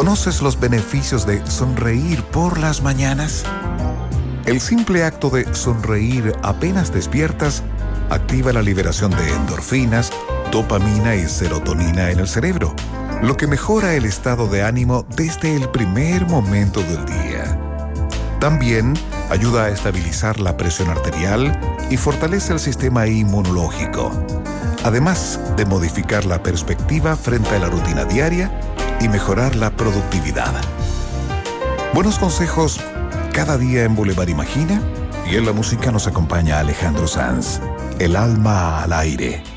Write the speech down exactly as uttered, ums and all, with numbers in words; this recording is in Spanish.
¿Conoces los beneficios de sonreír por las mañanas? El simple acto de sonreír apenas despiertas activa la liberación de endorfinas, dopamina y serotonina en el cerebro, lo que mejora el estado de ánimo desde el primer momento del día. También ayuda a estabilizar la presión arterial y fortalece el sistema inmunológico, además de modificar la perspectiva frente a la rutina diaria y mejorar la productividad. Buenos consejos cada día en Boulevard Imagina, y en la música nos acompaña Alejandro Sanz, El alma al aire.